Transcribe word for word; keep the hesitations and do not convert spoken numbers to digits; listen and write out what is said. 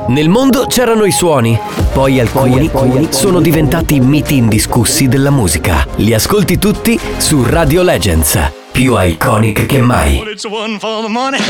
Nel mondo c'erano i suoni, poi alcuni, poi alcuni sono diventati miti indiscussi della musica. Li ascolti tutti su Radio Legends, più iconic che mai.